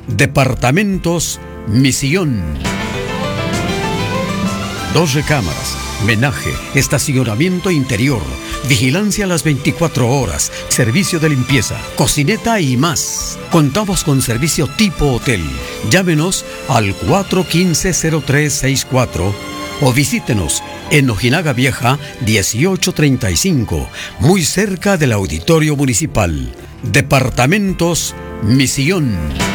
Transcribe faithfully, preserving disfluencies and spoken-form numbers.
Departamentos Misión. Dos recámaras, menaje, estacionamiento interior, vigilancia a las veinticuatro horas, servicio de limpieza, cocineta y más. Contamos con servicio tipo hotel. Llámenos al cuatro uno cinco, cero tres seis cuatro o visítenos en Ojinaga Vieja dieciocho treinta y cinco, muy cerca del Auditorio Municipal. Departamentos Misión.